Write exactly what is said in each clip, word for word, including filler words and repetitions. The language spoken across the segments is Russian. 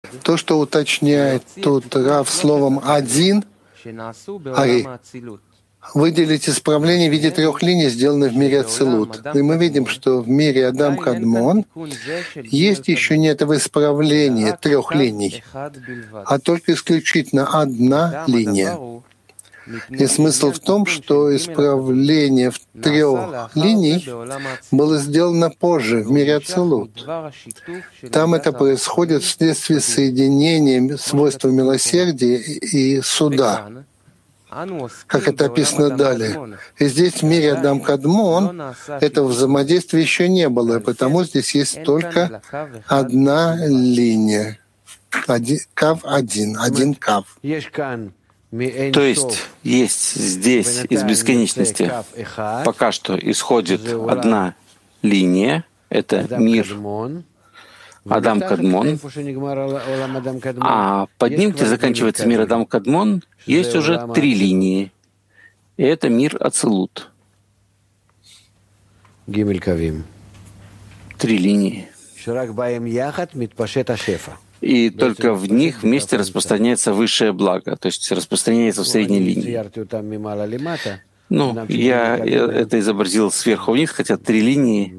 То, что уточняет тут Рав словом «один», Ари, выделить исправление в виде трех линий, сделанных в мире Ацилут. И мы видим, что в мире Адам Кадмон есть еще не этого исправления трех линий, а только исключительно одна линия. И смысл в том, что исправление в трех линий было сделано позже, в мире Ацилут. Там это происходит вследствие соединения свойства милосердия и суда, как это описано далее. И здесь в мире Адам Кадмон этого взаимодействия еще не было, и потому здесь есть только одна линия. Один, кав один, один кав. То есть есть здесь из бесконечности пока что исходит одна линия, это мир Адам Кадмон, а под ним, где заканчивается мир Адам Кадмон, есть уже три линии, и это мир Ацилут. Три линии. И только в них вместе распространяется высшее благо, то есть распространяется в средней линии. Ну, я это изобразил сверху вниз, хотя три линии,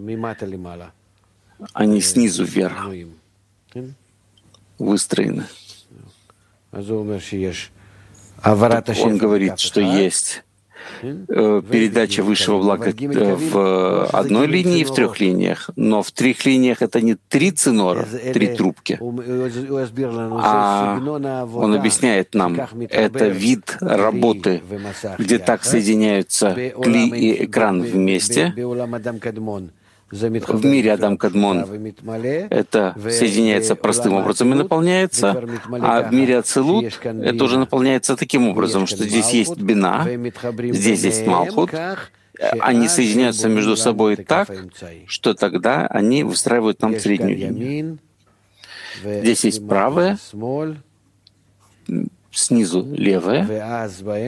они снизу вверх выстроены. Он говорит, что есть передача высшего блага в одной линии и в трех линиях. Но в трех линиях это не три цинора, три трубки, а он объясняет нам, это вид работы, где так соединяются кли и экран вместе. В мире Адам Кадмон это соединяется простым образом и наполняется, а в мире Ацилут это уже наполняется таким образом, что здесь есть бина, здесь есть Малхут, они соединяются между собой так, что тогда они выстраивают нам среднюю линию. Здесь есть правая, снизу левая,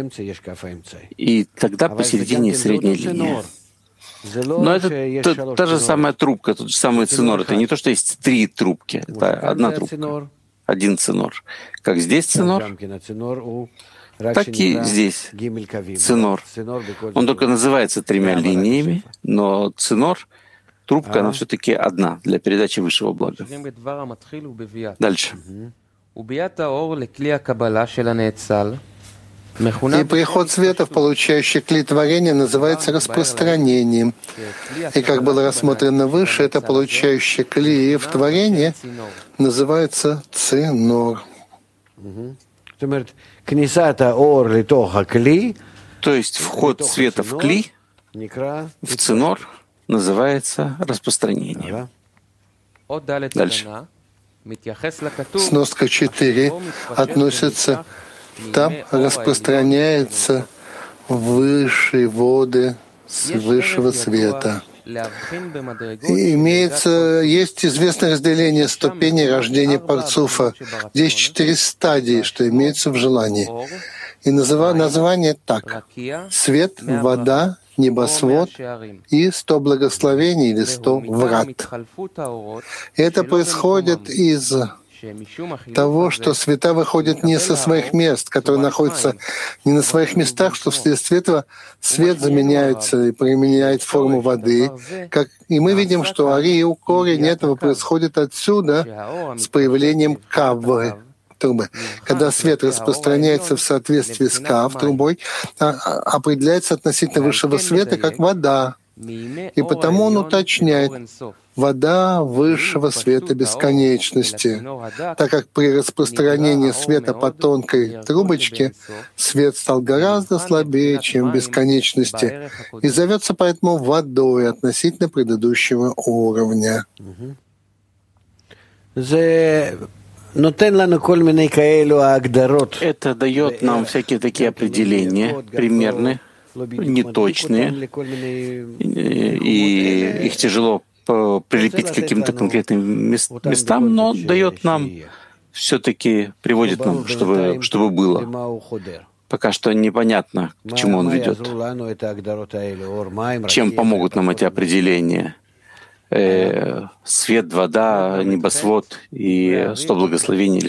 и тогда посередине средняя линия. Но это та, та же самая трубка, тот же самый цинор. Это не то, что есть три трубки, это одна трубка, один цинор. Как здесь цинор, так и здесь цинор. Он только называется тремя линиями, но цинор, трубка, она все-таки одна для передачи высшего блага. Дальше. И приход света в получающий кли творения называется распространением. И как было рассмотрено выше, это получающий кли в творении называется цинор. То есть вход света в кли, в цинор, называется распространением. Дальше. Сноска четыре относится. Там распространяются высшие воды высшего света. И имеется, есть известное разделение ступеней рождения Парцуфа. Здесь четыре стадии, что имеется в желании. И называ, название так: свет, вода, небосвод и сто благословений или сто врат. И это происходит из того, что света выходят не со своих мест, которые находятся не на своих местах, что вследствие этого свет заменяется и применяет форму воды. Как, и мы видим, что ари и корень этого происходит отсюда с появлением кавы, трубы. Когда свет распространяется в соответствии с кав, трубой, определяется относительно высшего света как вода. И потому он уточняет вода высшего света бесконечности, так как при распространении света по тонкой трубочке свет стал гораздо слабее, чем в бесконечности, и зовется поэтому водой относительно предыдущего уровня. Это дает нам всякие такие определения, примерные, неточные, и их тяжело прилепить к каким-то конкретным местам, но дает нам, все-таки приводит нам, чтобы, чтобы было. Пока что непонятно, к чему он ведет. Чем помогут нам эти определения? Э, свет, вода, небосвод и сто благословений.